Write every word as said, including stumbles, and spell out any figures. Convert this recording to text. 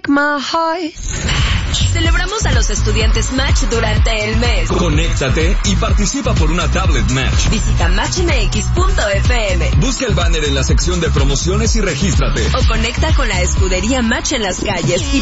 my heart. Celebramos a los estudiantes Match durante el mes. Conéctate y participa por una tablet Match. Visita match m x punto f m. Busca el banner en la sección de promociones y regístrate. O conecta con la escudería Match en las calles y